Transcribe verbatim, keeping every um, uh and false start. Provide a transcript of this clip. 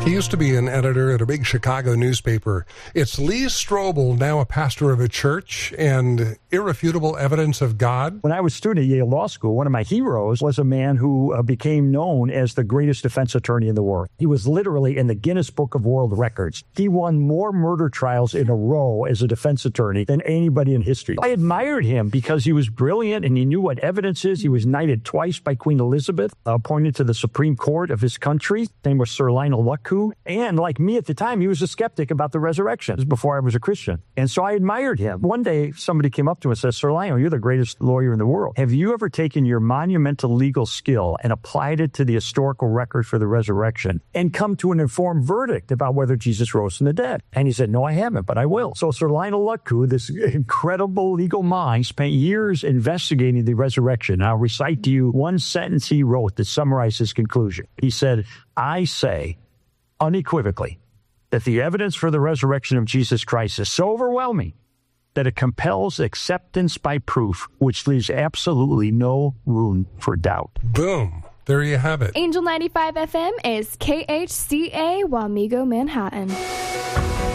He used to be an editor at a big Chicago newspaper. It's Lee Strobel, now a pastor of a church, and irrefutable evidence of God. When I was a student at Yale Law School, one of my heroes was a man who uh, became known as the greatest defense attorney in the world. He was literally in the Guinness Book of World Records. He won more murder trials in a row as a defense attorney than anybody in history. I admired him because he was brilliant and he knew what evidence is. He was knighted twice by Queen Elizabeth, appointed to the Supreme Court of his country. His name was Sir Lionel Luckhoo. And like me at the time, he was a skeptic about the resurrection. This was before I was a Christian. And so I admired him. One day, somebody came up to him and said, Sir Lionel, you're the greatest lawyer in the world. Have you ever taken your monumental legal skill and applied it to the historical record for the resurrection and come to an informed verdict about whether Jesus rose from the dead? And he said, no, I haven't, but I will. So Sir Lionel Luckhoo, this incredible legal mind, spent years investigating the resurrection. I'll recite to you one sentence he wrote that summarized his conclusion. He said, I say unequivocally that the evidence for the resurrection of Jesus Christ is so overwhelming that it compels acceptance by proof, which leaves absolutely no room for doubt. Boom. There you have it. Angel ninety-five F M is K H C A Wamego, Manhattan.